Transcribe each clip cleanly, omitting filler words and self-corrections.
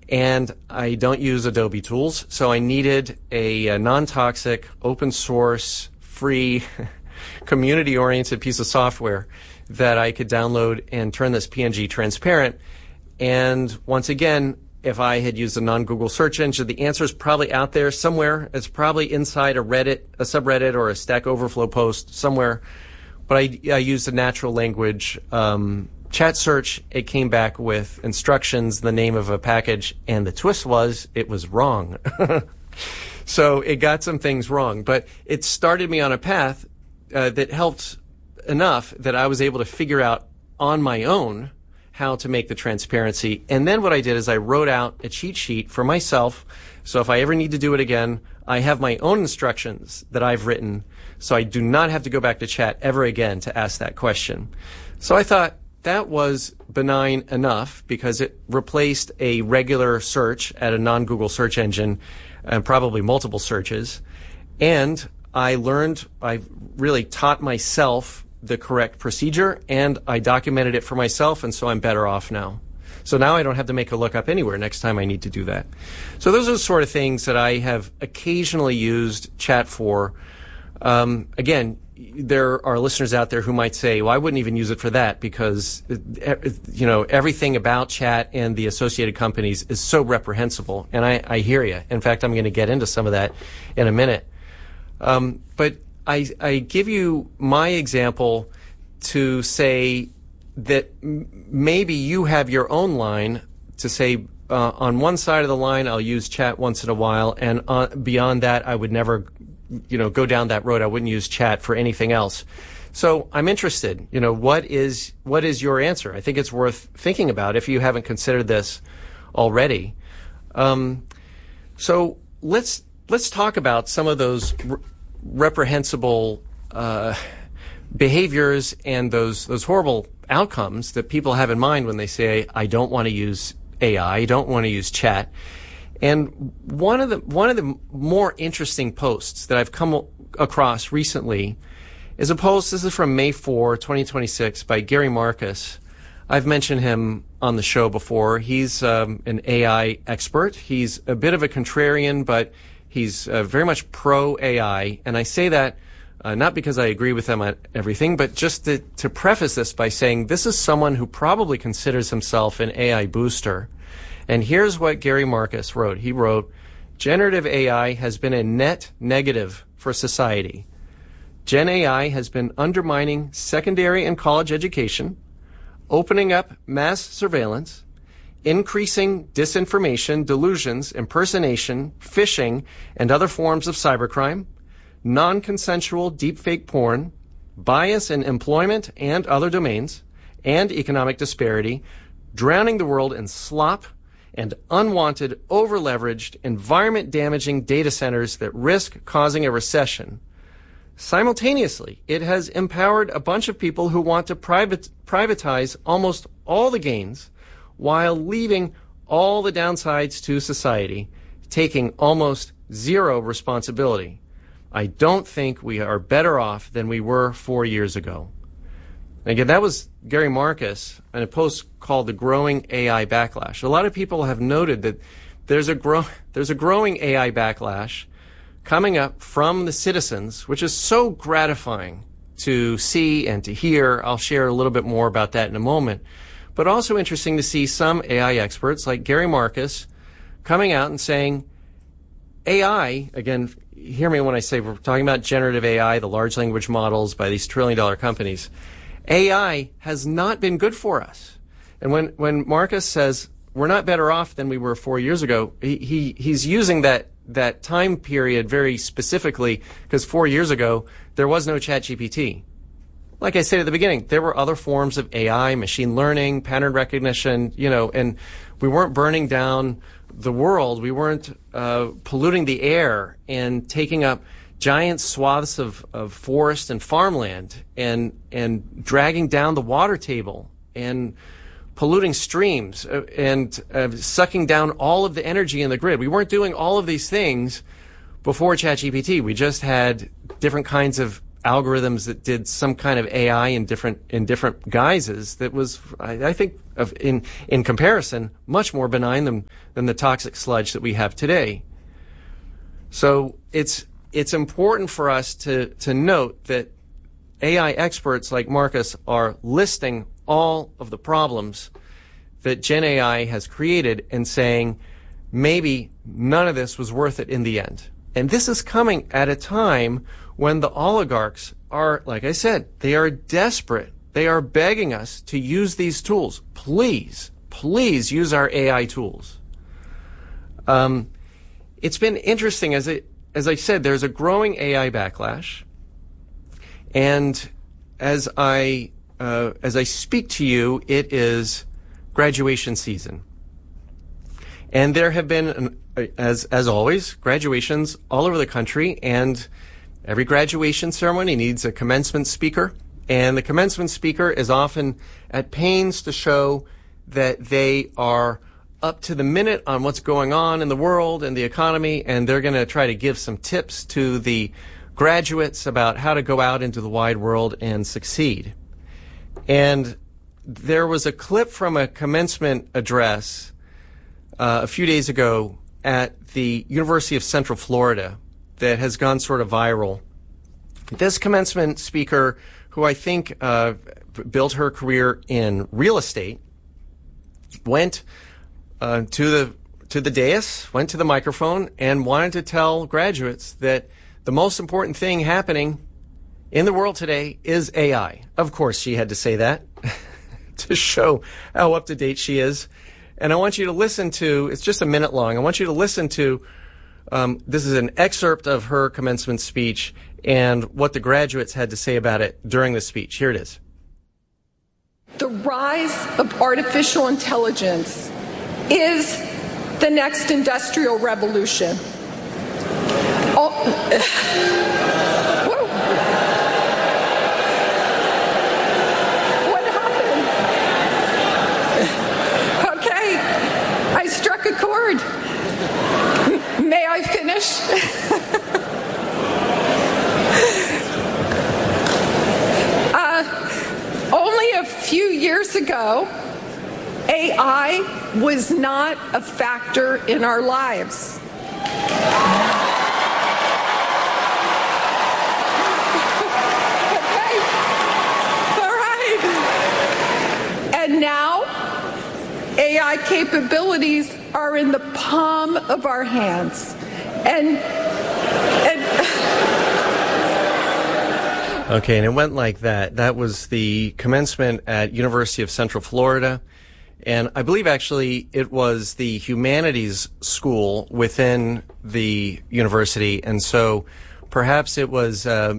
and I don't use Adobe tools, so I needed a non-toxic, open-source, free, community-oriented piece of software that I could download and turn this PNG transparent. And once again, if I had used a non-Google search engine, the answer is probably out there somewhere. It's probably inside a Reddit, a subreddit, or a Stack Overflow post somewhere. But I used a natural language chat search. It came back with instructions, the name of a package, and the twist was it was wrong. So it got some things wrong, but it started me on a path that helped enough that I was able to figure out on my own how to make the transparency. And then what I did is I wrote out a cheat sheet for myself. So if I ever need to do it again, I have my own instructions that I've written, so I do not have to go back to chat ever again to ask that question. So I thought that was benign enough because it replaced a regular search at a non-Google search engine and probably multiple searches. And I really taught myself the correct procedure, and I documented it for myself, and so I'm better off now. So now I don't have to make a lookup anywhere next time I need to do that. So those are the sort of things that I have occasionally used chat for. Again, there are listeners out there who might say, well, I wouldn't even use it for that because, everything about chat and the associated companies is so reprehensible. And I hear you. In fact, I'm going to get into some of that in a minute. But I give you my example to say that maybe you have your own line to say, on one side of the line, I'll use chat once in a while, and beyond that, I would never, go down that road. I wouldn't use chat for anything else. So I'm interested, what is your answer? I think it's worth thinking about if you haven't considered this already. So let's talk about some of those reprehensible behaviors and those horrible outcomes that people have in mind when they say, I don't want to use AI, I don't want to use chat. And one of the more interesting posts that I've come across recently is a post, this is from May 4, 2026, by Gary Marcus. I've mentioned him on the show before. He's an AI expert. He's a bit of a contrarian, but he's very much pro-AI, and I say that not because I agree with him on everything, but just to preface this by saying this is someone who probably considers himself an AI booster. And here's what Gary Marcus wrote. He wrote, generative AI has been a net negative for society. Gen AI has been undermining secondary and college education, opening up mass surveillance, increasing disinformation, delusions, impersonation, phishing, and other forms of cybercrime, non-consensual deepfake porn, bias in employment and other domains, and economic disparity, drowning the world in slop and unwanted, over-leveraged, environment-damaging data centers that risk causing a recession. Simultaneously, it has empowered a bunch of people who want to privatize almost all the gains while leaving all the downsides to society, taking almost zero responsibility. I don't think we are better off than we were 4 years ago. Again, that was Gary Marcus in a post called The Growing AI Backlash. A lot of people have noted that there's a growing AI backlash coming up from the citizens, which is so gratifying to see and to hear. I'll share a little bit more about that in a moment. But also interesting to see some AI experts like Gary Marcus coming out and saying, AI, again, hear me when I say we're talking about generative AI, the large language models by these trillion-dollar companies. AI has not been good for us. And when Marcus says we're not better off than we were 4 years ago, he's using that time period very specifically because 4 years ago there was no ChatGPT. Like I said at the beginning, there were other forms of AI, machine learning, pattern recognition, and we weren't burning down the world. We weren't polluting the air and taking up giant swaths of forest and farmland and dragging down the water table and polluting streams and sucking down all of the energy in the grid. We weren't doing all of these things before ChatGPT. We just had different kinds of algorithms that did some kind of AI in different guises that was, I think, in comparison, much more benign than the toxic sludge that we have today. So it's important for us to note that AI experts like Marcus are listing all of the problems that Gen AI has created and saying maybe none of this was worth it in the end. And this is coming at a time when the oligarchs are, like I said, they are desperate. They are begging us to use these tools. Please use our AI tools. It's been interesting, as I said, there's a growing AI backlash. And as I speak to you, it is graduation season. And there have been, as always, graduations all over the country, and every graduation ceremony needs a commencement speaker. And the commencement speaker is often at pains to show that they are up to the minute on what's going on in the world and the economy, and they're going to try to give some tips to the graduates about how to go out into the wide world and succeed. And there was a clip from a commencement address a few days ago at the University of Central Florida that has gone sort of viral. This commencement speaker, who I think built her career in real estate, went to the dais, went to the microphone, and wanted to tell graduates that the most important thing happening in the world today is AI. Of course, she had to say that to show how up to date she is. And I want you to listen to, it's just a minute long, I want you to listen to, this is an excerpt of her commencement speech and what the graduates had to say about it during the speech. Here it is. The rise of artificial intelligence is the next industrial revolution. What happened? Okay, I struck a chord. May I finish? Only a few years ago, AI was not a factor in our lives. Okay. All right. And now, AI capabilities are in the palm of our hands. Okay, and it went like that. That was the commencement at University of Central Florida. And I believe actually it was the humanities school within the university. And so perhaps it was a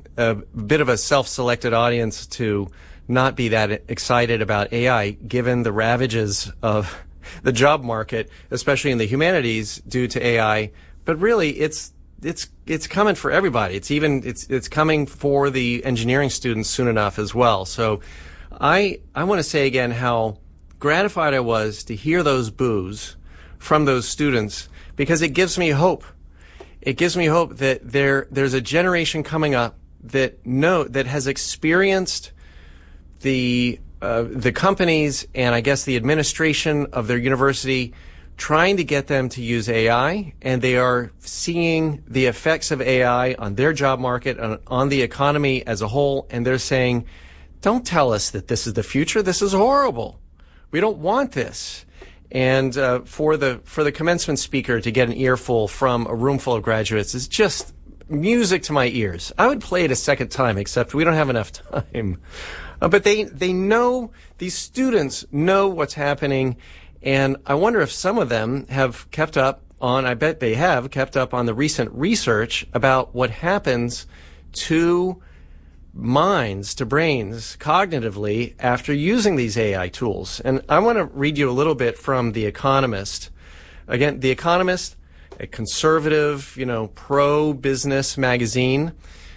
bit of a self-selected audience to not be that excited about AI, given the ravages of the job market, especially in the humanities due to AI. But really, it's coming for everybody. It's coming for the engineering students soon enough as well. So I want to say again how gratified I was to hear those boos from those students, because it gives me hope. It gives me hope that there's a generation coming up that has experienced the companies and I guess the administration of their university trying to get them to use AI, and they are seeing the effects of AI on their job market, on the economy as a whole, and they're saying, don't tell us that this is the future. This is horrible. We don't want this. And for the commencement speaker to get an earful from a room full of graduates is just music to my ears. I would play it a second time, except we don't have enough time. But they know, these students know what's happening, and I wonder if some of them have kept up on, I bet they have kept up on the recent research about what happens to minds, to brains, cognitively after using these AI tools. And I want to read you a little bit from The Economist. Again, The Economist, a conservative, pro-business magazine.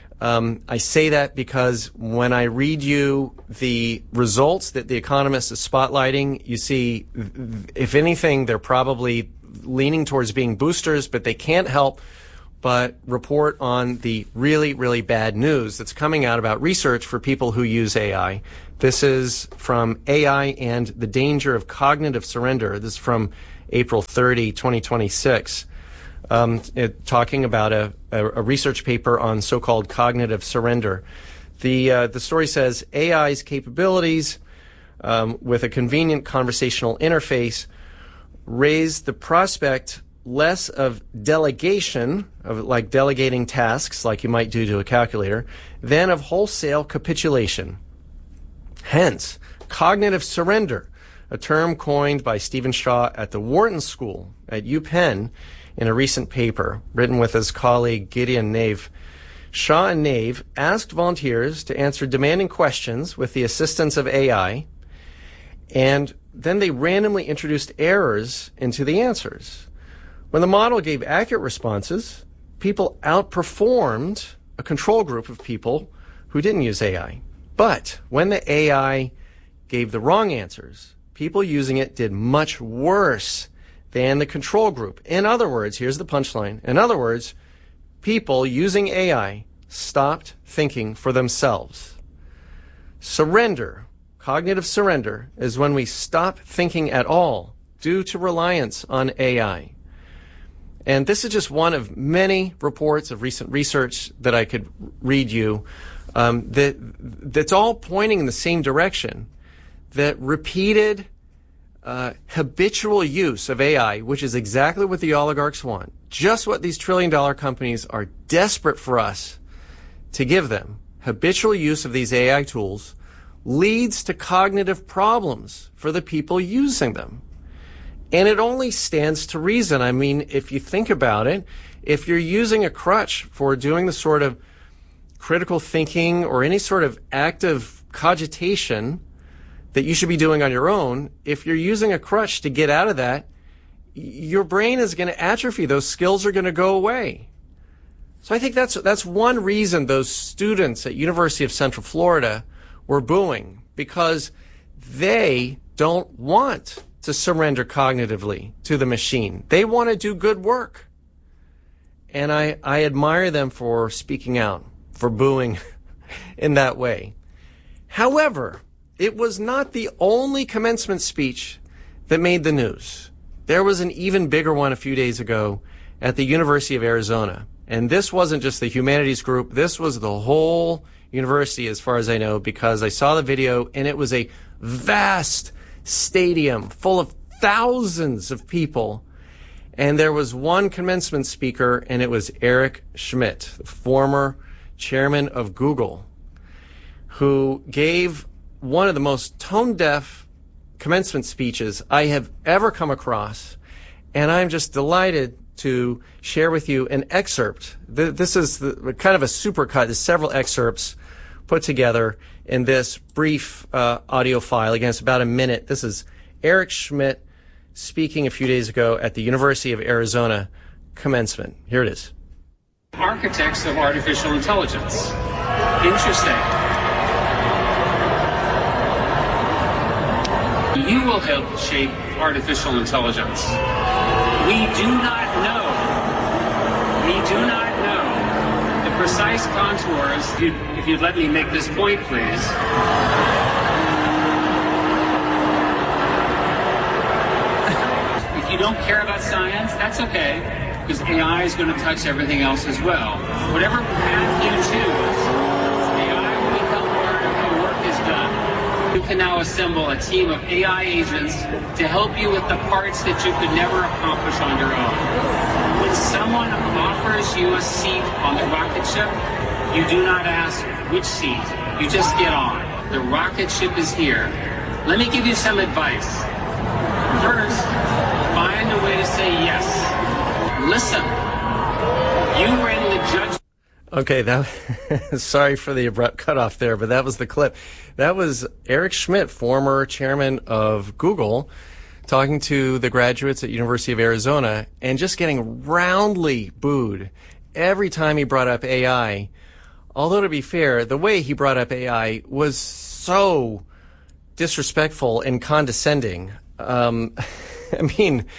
I say that because when I read you the results that The Economist is spotlighting, you see, if anything, they're probably leaning towards being boosters, but they can't help but report on the really, really bad news that's coming out about research for people who use AI. This is from AI and the Danger of Cognitive Surrender. This is from April 30, 2026, talking about a research paper on so-called cognitive surrender. The story says AI's capabilities with a convenient conversational interface raise the prospect less of delegation, of like delegating tasks like you might do to a calculator, than of wholesale capitulation. Hence, cognitive surrender, a term coined by Stephen Shaw at the Wharton School at UPenn in a recent paper written with his colleague Gideon Nave. Shaw and Nave asked volunteers to answer demanding questions with the assistance of AI, and then they randomly introduced errors into the answers. When the model gave accurate responses, people outperformed a control group of people who didn't use AI. But when the AI gave the wrong answers, people using it did much worse than the control group. In other words, here's the punchline. In other words, people using AI stopped thinking for themselves. Surrender, cognitive surrender, is when we stop thinking at all due to reliance on AI. And this is just one of many reports of recent research that I could read you that's all pointing in the same direction, that repeated habitual use of AI, which is exactly what the oligarchs want, just what these trillion-dollar companies are desperate for us to give them, habitual use of these AI tools leads to cognitive problems for the people using them. And it only stands to reason. I mean, if you think about it, if you're using a crutch for doing the sort of critical thinking or any sort of active cogitation that you should be doing on your own, if you're using a crutch to get out of that, your brain is going to atrophy. Those skills are going to go away. So I think that's one reason those students at University of Central Florida were booing, because they don't want to surrender cognitively to the machine. They want to do good work. And I admire them for speaking out, for booing in that way. However, it was not the only commencement speech that made the news. There was an even bigger one a few days ago at the University of Arizona. And this wasn't just the humanities group. This was the whole university, as far as I know, because I saw the video, and it was a vast stadium full of thousands of people. And there was one commencement speaker, and it was Eric Schmidt, the former chairman of Google, who gave one of the most tone-deaf commencement speeches I have ever come across. And I'm just delighted to share with you an excerpt. This is kind of a supercut. There's several excerpts put together in this brief audio file. Again, it's about a minute. This is Eric Schmidt speaking a few days ago at the University of Arizona commencement. Here it is. Architects of artificial intelligence. Interesting. You will help shape artificial intelligence. We do not know. We do not know the precise contours. If you'd let me make this point, please. If you don't care about science, that's okay, because AI is going to touch everything else as well. Whatever path you choose, AI will help where the work is done. You can now assemble a team of AI agents to help you with the parts that you could never accomplish on your own. When someone offers you a seat on the rocket ship, you do not ask which seat. You just get on. The rocket ship is here. Let me give you some advice. First, find a way to say yes. Listen. You were in the judge. Okay, sorry for the abrupt cutoff there, but that was the clip. That was Eric Schmidt, former chairman of Google, talking to the graduates at University of Arizona and just getting roundly booed every time he brought up AI. Although, to be fair, the way he brought up AI was so disrespectful and condescending. I mean,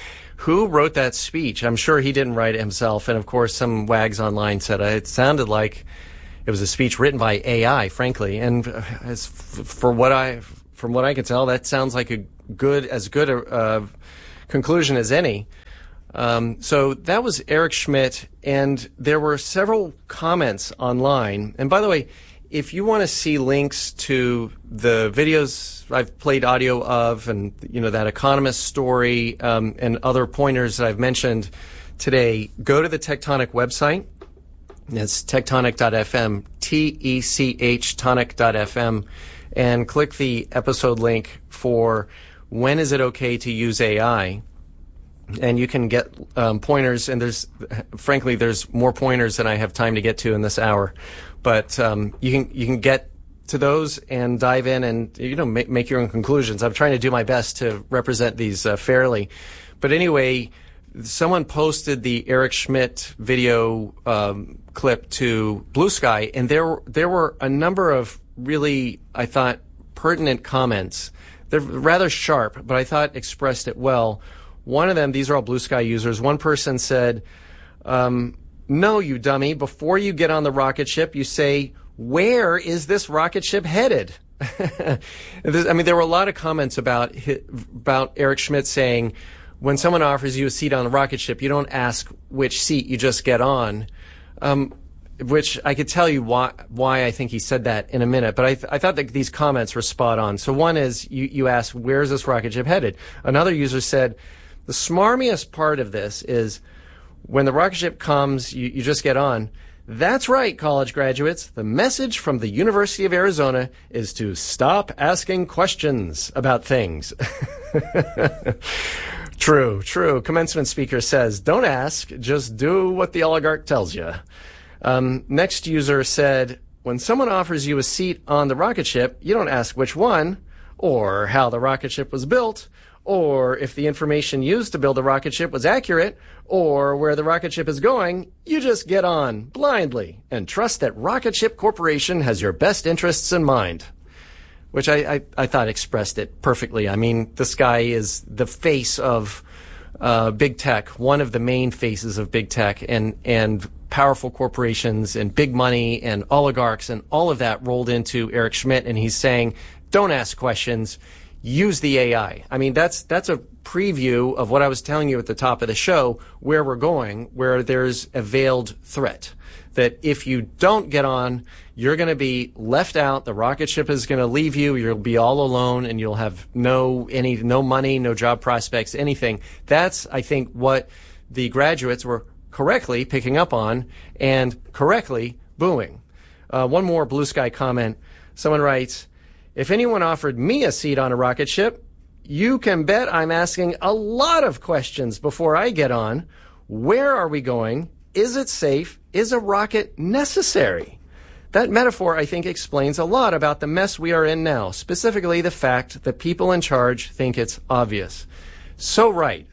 who wrote that speech. I'm sure he didn't write it himself. And of course, some wags online said it sounded like it was a speech written by AI, frankly. And from what I can tell, that sounds like as good a conclusion as any. So that was Eric Schmidt, and there were several comments online. And by the way, if you want to see links to the videos I've played audio of, and that Economist story, and other pointers that I've mentioned today, go to the Tectonic website. It's tectonic.fm, TECH tonic.fm, and click the episode link for when is it okay to use AI. And you can get pointers, and there's more pointers than I have time to get to in this hour. But you can get to those and dive in and make your own conclusions. I'm trying to do my best to represent these fairly. But anyway, someone posted the Eric Schmidt video clip to Blue Sky, and there were a number of really, I thought, pertinent comments. They're rather sharp, but I thought expressed it well. One of them, these are all Blue Sky users, one person said, no, you dummy, before you get on the rocket ship, you say, where is this rocket ship headed? There were a lot of comments about Eric Schmidt saying, when someone offers you a seat on the rocket ship, you don't ask which seat, you just get on, which I could tell you why I think he said that in a minute. But I thought that these comments were spot on. So one is, you ask, where's this rocket ship headed? Another user said, the smarmiest part of this is when the rocket ship comes, you just get on. That's right, college graduates. The message from the University of Arizona is to stop asking questions about things. True. Commencement speaker says, don't ask, just do what the oligarch tells you. Next user said, when someone offers you a seat on the rocket ship, you don't ask which one, or how the rocket ship was built, or if the information used to build the rocket ship was accurate, or where the rocket ship is going. You just get on blindly and trust that Rocket Ship Corporation has your best interests in mind. Which I thought expressed it perfectly. I mean, this guy is the face of big tech, one of the main faces of big tech, and powerful corporations and big money and oligarchs and all of that rolled into Eric Schmidt, and he's saying, don't ask questions. Use the AI. I mean, that's a preview of what I was telling you at the top of the show, where we're going, where there's a veiled threat. That if you don't get on, you're going to be left out. The rocket ship is going to leave you. You'll be all alone, and you'll have no money, no job prospects, anything. That's, I think, what the graduates were correctly picking up on and correctly booing. One more Blue Sky comment. Someone writes, if anyone offered me a seat on a rocket ship, you can bet I'm asking a lot of questions before I get on. Where are we going? Is it safe? Is a rocket necessary? That metaphor, I think, explains a lot about the mess we are in now, specifically the fact that people in charge think it's obvious. So right.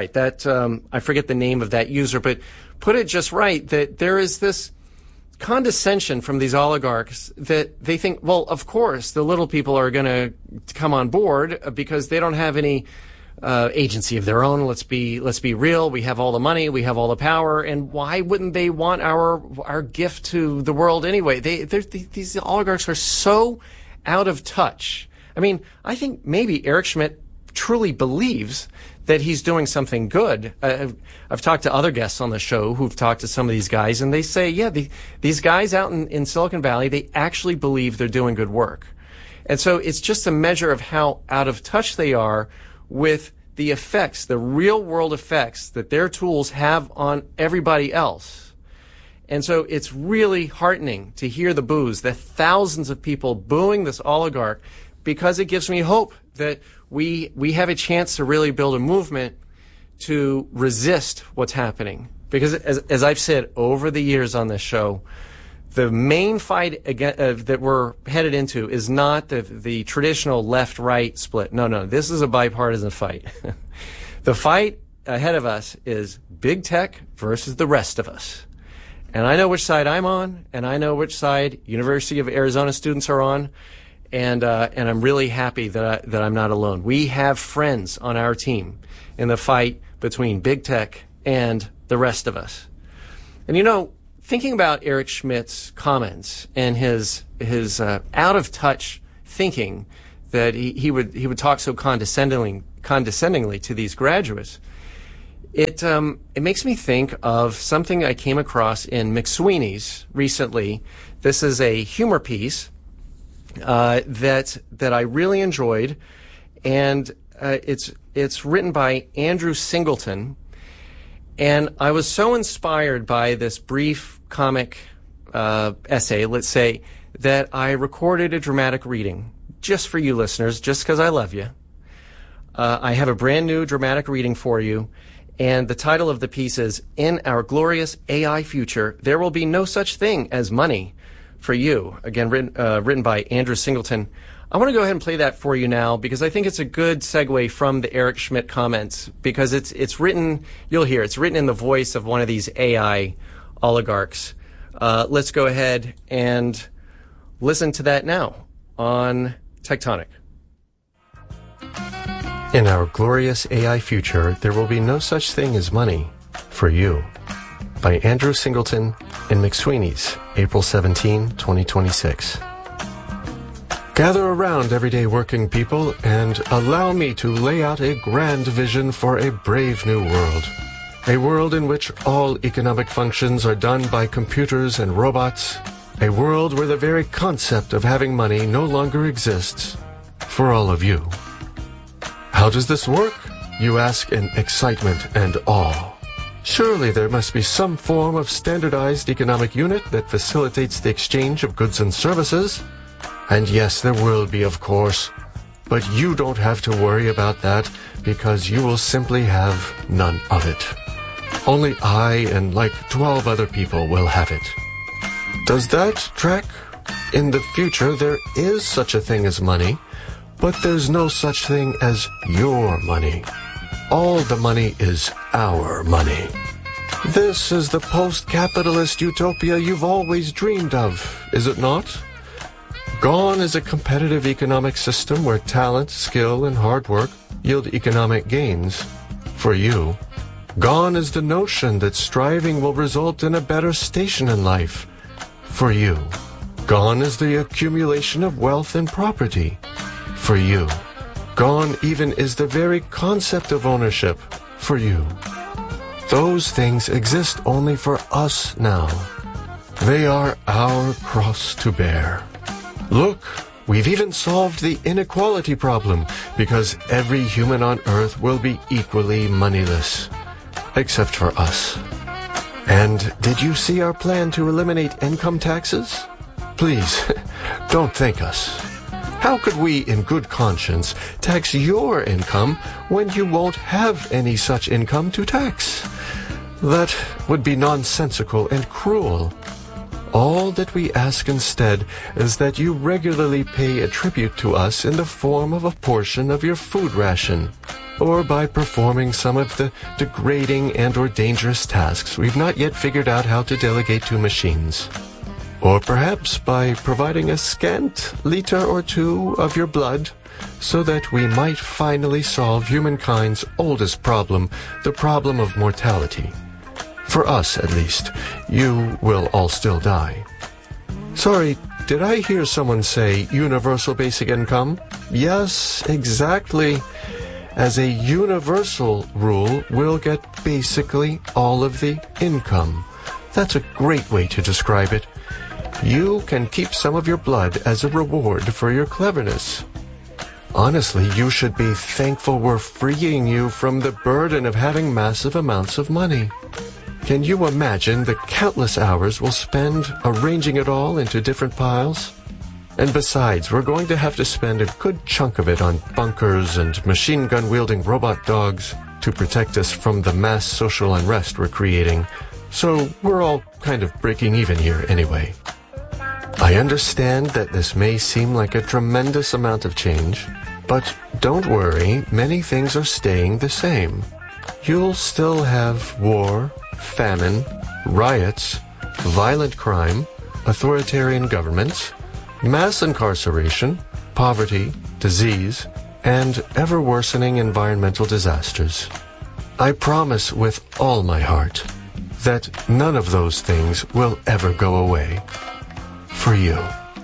That, I forget the name of that user, but put it just right, that there is this condescension from these oligarchs that they think, well, of course, the little people are going to come on board because they don't have any agency of their own. Let's be real. We have all the money. We have all the power. And why wouldn't they want our gift to the world anyway? These oligarchs are so out of touch. I mean, I think maybe Eric Schmidt truly believes that he's doing something good. I've talked to other guests on the show who've talked to some of these guys, and they say, yeah, these guys out in Silicon Valley, they actually believe they're doing good work. And so it's just a measure of how out of touch they are with the effects, the real world effects that their tools have on everybody else. And so it's really heartening to hear the boos, the thousands of people booing this oligarch, because it gives me hope that we have a chance to really build a movement to resist what's happening. Because as I've said over the years on this show, the main fight that we're headed into is not the traditional left-right split. No, this is a bipartisan fight. The fight ahead of us is big tech versus the rest of us. And I know which side I'm on, and I know which side University of Arizona students are on. And I'm really happy that I'm not alone. We have friends on our team in the fight between big tech and the rest of us. And thinking about Eric Schmidt's comments and his out of touch thinking that he would talk so condescendingly to these graduates, it makes me think of something I came across in McSweeney's recently. This is a humor piece that I really enjoyed, and it's written by Andrew Singleton. And I was so inspired by this brief comic essay, let's say, that I recorded a dramatic reading just for you listeners, just because I love you. I have a brand new dramatic reading for you, and the title of the piece is, "In Our Glorious AI Future, There Will Be No Such Thing as Money for You." Again, written by Andrew Singleton. I want to go ahead and play that for you now because I think it's a good segue from the Eric Schmidt comments, because it's written, you'll hear, it's written in the voice of one of these AI oligarchs. Let's go ahead and listen to that now on Tectonic. In our glorious AI future, there will be no such thing as money for you. By Andrew Singleton in McSweeney's, April 17, 2026. Gather around, everyday working people, and allow me to lay out a grand vision for a brave new world. A world in which all economic functions are done by computers and robots. A world where the very concept of having money no longer exists for all of you. How does this work? You ask in excitement and awe. Surely there must be some form of standardized economic unit that facilitates the exchange of goods and services. And yes, there will be, of course. But you don't have to worry about that because you will simply have none of it. Only I and like 12 other people will have it. Does that track? In the future, there is such a thing as money, but there's no such thing as your money. All the money is our money. This is the post-capitalist utopia you've always dreamed of, is it not? Gone is a competitive economic system where talent, skill, and hard work yield economic gains. For you, gone is the notion that striving will result in a better station in life. For you, gone is the accumulation of wealth and property. For you, gone even is the very concept of ownership. For you, those things exist only for us now. They are our cross to bear. Look, we've even solved the inequality problem because every human on Earth will be equally moneyless, except for us. And did you see our plan to eliminate income taxes? Please, don't thank us. How could we, in good conscience, tax your income when you won't have any such income to tax? That would be nonsensical and cruel. All that we ask instead is that you regularly pay a tribute to us in the form of a portion of your food ration, or by performing some of the degrading and/or dangerous tasks we've not yet figured out how to delegate to machines. Or perhaps by providing a scant liter or two of your blood so that we might finally solve humankind's oldest problem, the problem of mortality. For us, at least, you will all still die. Sorry, did I hear someone say universal basic income? Yes, exactly. As a universal rule, we'll get basically all of the income. That's a great way to describe it. You can keep some of your blood as a reward for your cleverness. Honestly, you should be thankful we're freeing you from the burden of having massive amounts of money. Can you imagine the countless hours we'll spend arranging it all into different piles? And besides, we're going to have to spend a good chunk of it on bunkers and machine gun-wielding robot dogs to protect us from the mass social unrest we're creating. So we're all kind of breaking even here anyway. I understand that this may seem like a tremendous amount of change, but don't worry, many things are staying the same. You'll still have war, famine, riots, violent crime, authoritarian governments, mass incarceration, poverty, disease, and ever-worsening environmental disasters. I promise with all my heart that none of those things will ever go away. For you.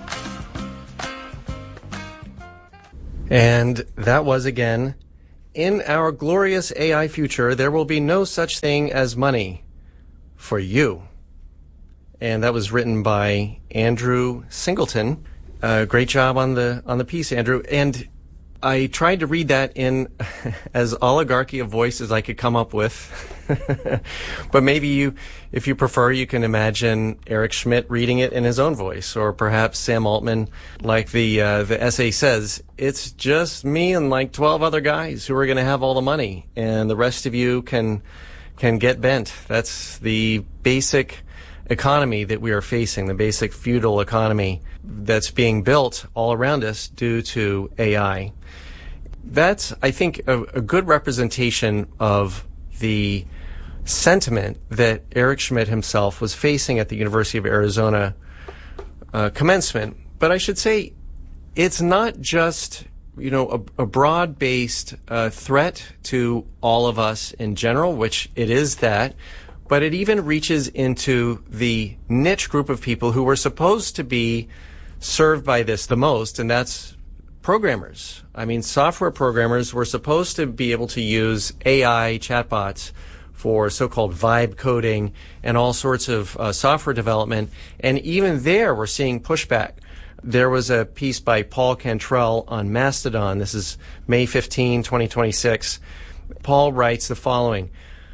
And that was, again, in our glorious AI future, there will be no such thing as money for you. And that was written by Andrew Singleton. Great job on the piece, Andrew. And I tried to read that in as oligarchy a voice as I could come up with. But maybe if you prefer, you can imagine Eric Schmidt reading it in his own voice, or perhaps Sam Altman, like the essay says, it's just me and like 12 other guys who are going to have all the money, and the rest of you can get bent. That's the basic economy that we are facing, the basic feudal economy that's being built all around us due to AI. That's, I think, a good representation of the sentiment that Eric Schmidt himself was facing at the University of Arizona commencement. But I should say, it's not just, a broad-based threat to all of us in general, which it is that, but it even reaches into the niche group of people who were supposed to be served by this the most, and that's programmers. I mean, software programmers were supposed to be able to use AI chatbots for so-called vibe coding and all sorts of software development. And even there, we're seeing pushback. There was a piece by Paul Cantrell on Mastodon. This is May 15, 2026. Paul writes the following: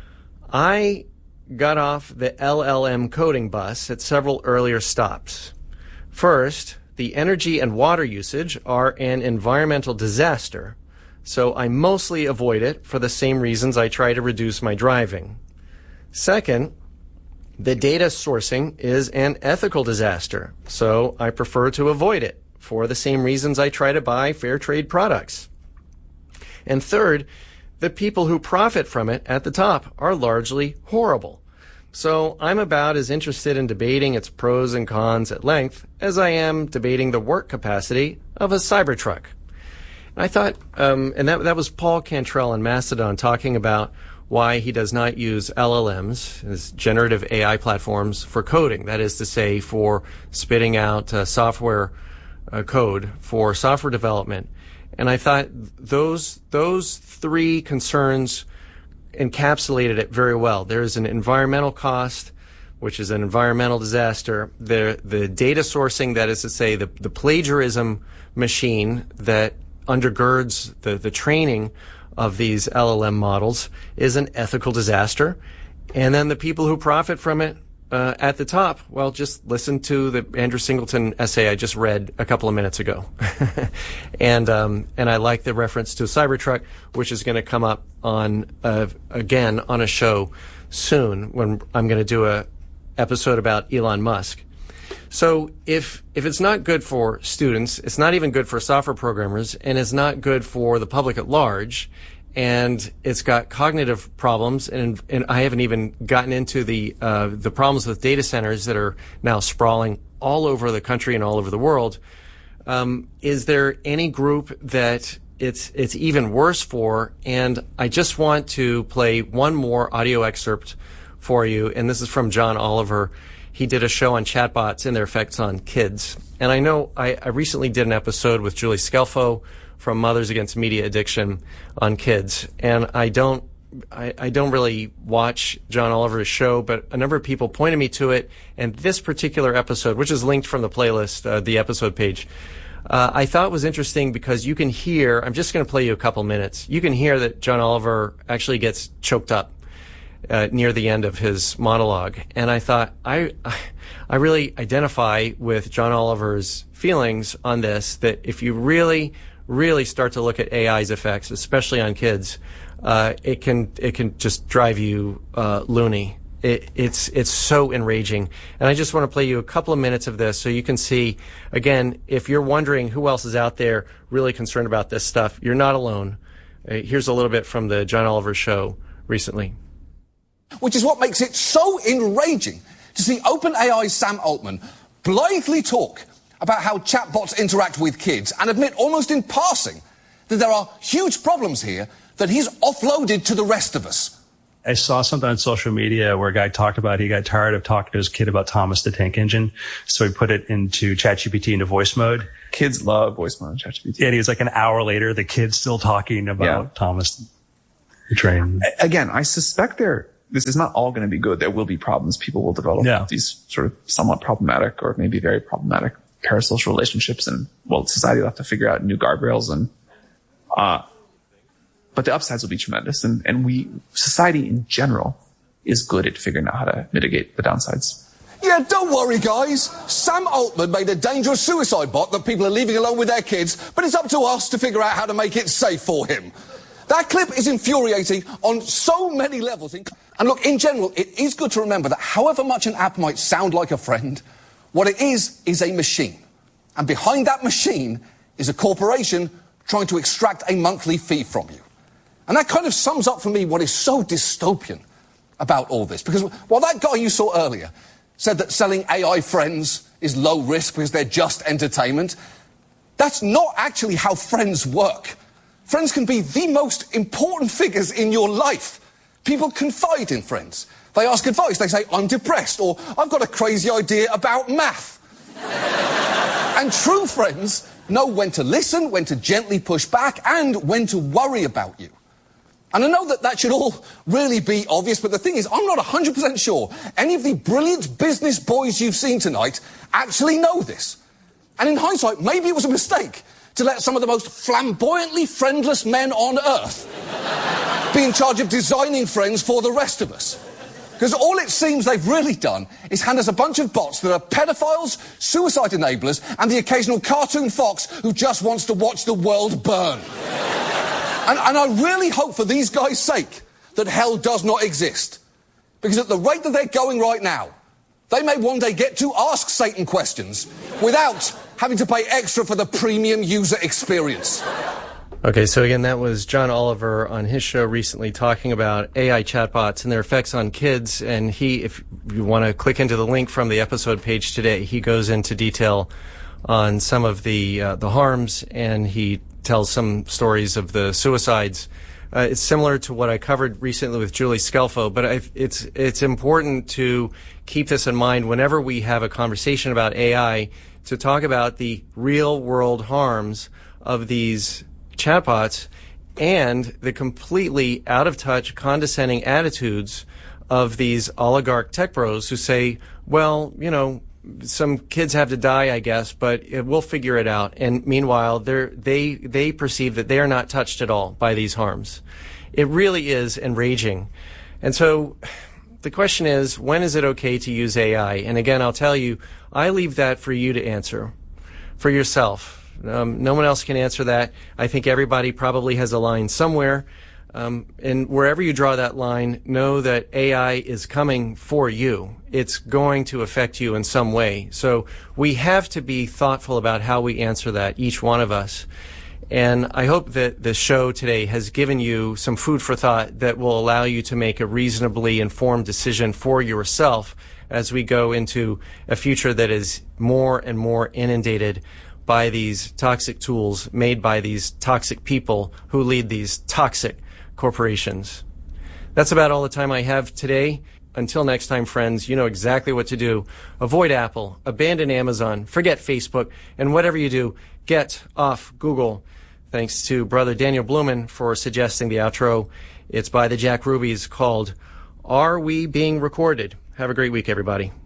I got off the LLM coding bus at several earlier stops. First, the energy and water usage are an environmental disaster, so I mostly avoid it for the same reasons I try to reduce my driving. Second, the data sourcing is an ethical disaster, so I prefer to avoid it for the same reasons I try to buy fair trade products. And third, the people who profit from it at the top are largely horrible. So I'm about as interested in debating its pros and cons at length as I am debating the work capacity of a Cybertruck. And I thought, and that was Paul Cantrell on Mastodon talking about why he does not use LLMs, as generative AI platforms, for coding. That is to say, for spitting out software code for software development. And I thought those three concerns encapsulated it very well. There's an environmental cost, which is an environmental disaster. The data sourcing, that is to say, the plagiarism machine that undergirds the training of these LLM models, is an ethical disaster. And then the people who profit from it at the top, well, just listen to the Andrew Singleton essay I just read a couple of minutes ago. And I like the reference to Cybertruck, which is going to come up again on a show soon when I'm going to do a episode about Elon Musk. So if it's not good for students, it's not even good for software programmers, and it's not good for the public at large, and it's got cognitive problems, and I haven't even gotten into the problems with data centers that are now sprawling all over the country and all over the world. Is there any group that it's even worse for? And I just want to play one more audio excerpt for you, and this is from John Oliver. He did a show on chatbots and their effects on kids. And I know I recently did an episode with Julie Scelfo from Mothers Against Media Addiction on kids. And I don't really watch John Oliver's show, but a number of people pointed me to it. And this particular episode, which is linked from the playlist, the episode page, I thought was interesting because you can hear, I'm just going to play you a couple minutes. You can hear that John Oliver actually gets choked up near the end of his monologue. And I thought, I really identify with John Oliver's feelings on this, that if you really start to look at AI's effects, especially on kids, it can just drive you loony. It's so enraging. And I just want to play you a couple of minutes of this so you can see, again, if you're wondering who else is out there really concerned about this stuff, you're not alone. Here's a little bit from the John Oliver show recently. Which is what makes it so enraging to see OpenAI's Sam Altman blithely talk about how chatbots interact with kids and admit almost in passing that there are huge problems here that he's offloaded to the rest of us. I saw something on social media where a guy talked about he got tired of talking to his kid about Thomas the Tank Engine, so he put it into ChatGPT into voice mode. Kids love voice mode on ChatGPT. And he was like an hour later, the kid's still talking about Thomas the Train. Again, I suspect this is not all going to be good. There will be problems. People will develop these sort of somewhat problematic or maybe very problematic parasocial relationships, and society will have to figure out new guardrails, and but the upsides will be tremendous, and society in general is good at figuring out how to mitigate the downsides. Yeah, don't worry, guys. Sam Altman made a dangerous suicide bot that people are leaving alone with their kids, but it's up to us to figure out how to make it safe for him. That clip is infuriating on so many levels. And look, in general, it is good to remember that however much an app might sound like a friend, what it is a machine. And behind that machine is a corporation trying to extract a monthly fee from you. And that kind of sums up for me what is so dystopian about all this. Because while that guy you saw earlier said that selling AI friends is low risk because they're just entertainment, that's not actually how friends work. Friends can be the most important figures in your life. People confide in friends. They ask advice. They say, I'm depressed, or I've got a crazy idea about math. And true friends know when to listen, when to gently push back, and when to worry about you. And I know that should all really be obvious, but the thing is, I'm not 100% sure any of the brilliant business boys you've seen tonight actually know this. And in hindsight, maybe it was a mistake to let some of the most flamboyantly friendless men on earth be in charge of designing friends for the rest of us. Because all it seems they've really done is hand us a bunch of bots that are pedophiles, suicide enablers, and the occasional cartoon fox who just wants to watch the world burn. And I really hope for these guys' sake that hell does not exist. Because at the rate that they're going right now, they may one day get to ask Satan questions without having to pay extra for the premium user experience. Okay, so again, that was John Oliver on his show recently talking about AI chatbots and their effects on kids. And if you want to click into the link from the episode page today, he goes into detail on some of the harms, and he tells some stories of the suicides. It's similar to what I covered recently with Julie Scelfo, but it's important to keep this in mind whenever we have a conversation about AI, to talk about the real world harms of these chatbots and the completely out of touch, condescending attitudes of these oligarch tech bros who say, well, some kids have to die, I guess, but we'll figure it out. And meanwhile, they perceive that they are not touched at all by these harms. It really is enraging. And so the question is, when is it okay to use AI? And again, I'll tell you, I leave that for you to answer for yourself. No one else can answer that. I think everybody probably has a line somewhere. And wherever you draw that line, know that AI is coming for you. It's going to affect you in some way. So we have to be thoughtful about how we answer that, each one of us. And I hope that the show today has given you some food for thought that will allow you to make a reasonably informed decision for yourself as we go into a future that is more and more inundated by these toxic tools made by these toxic people who lead these toxic corporations. That's about all the time I have today. Until next time, friends, you know exactly what to do. Avoid Apple, abandon Amazon, forget Facebook, and whatever you do, get off Google. Thanks to Brother Daniel Blumen for suggesting the outro. It's by the Jack Rubies, called Are We Being Recorded? Have a great week, everybody.